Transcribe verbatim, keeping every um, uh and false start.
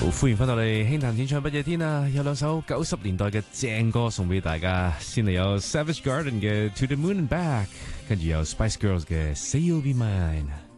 歡迎翻到嚟輕談淺唱不夜天啊！有兩首九十年代嘅正歌送俾大家，先嚟有 Savage Garden 嘅 To the Moon and Back，跟住有 Spice Girls 嘅 Say You'll Be Mine。